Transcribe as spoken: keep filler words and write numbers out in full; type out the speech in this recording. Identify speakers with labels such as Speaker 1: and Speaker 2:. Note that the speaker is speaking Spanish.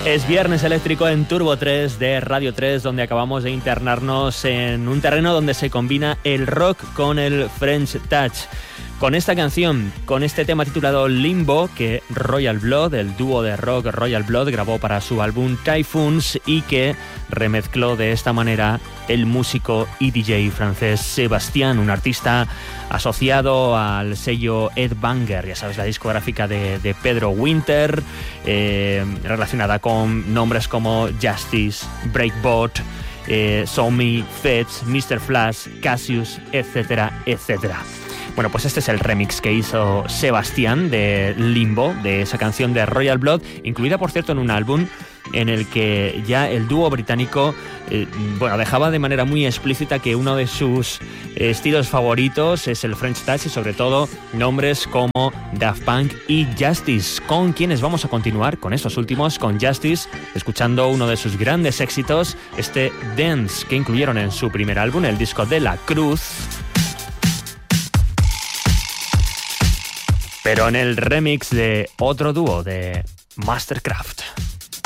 Speaker 1: Es viernes eléctrico en Turbo tres de Radio tres, donde acabamos de internarnos en un terreno donde se combina el rock con el French Touch. Con esta canción, con este tema titulado Limbo, que Royal Blood, el dúo de rock Royal Blood, grabó para su álbum Typhoons y que remezcló de esta manera el músico y D J francés Sébastien, un artista asociado al sello Ed Banger, ya sabes, la discográfica de, de Pedro Winter, eh, relacionada con nombres como Justice, Breakbot, eh, Somi, Feds, mister Flash, Cassius, etcétera, etcétera. Bueno, pues este es el remix que hizo Sébastien de Limbo, de esa canción de Royal Blood, incluida, por cierto, en un álbum en el que ya el dúo británico eh, bueno, dejaba de manera muy explícita que uno de sus eh, estilos favoritos es el French Touch y sobre todo nombres como Daft Punk y Justice, con quienes vamos a continuar con estos últimos, con Justice, escuchando uno de sus grandes éxitos, este Dance, que incluyeron en su primer álbum, el disco de La Cruz, pero en el remix de otro dúo de Mastercraft.